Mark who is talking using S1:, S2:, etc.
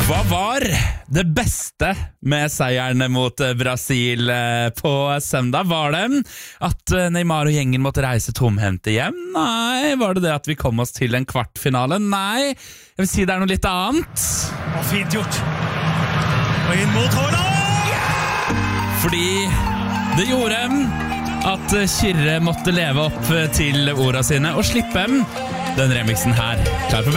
S1: Hva var det beste med seieren mot Brasil på søndag? Var det at Neymar og gjengen måtte reise tomhendte hjem? Nei. Var det at vi kom oss til en kvartfinale? Nei. Jeg vil si det noe litt annet.
S2: Og fint gjort. Og inn mot Haaland!
S1: Fordi det gjorde at Kyrre måtte leve opp til ordene sine og slippe den remixen her. Klar for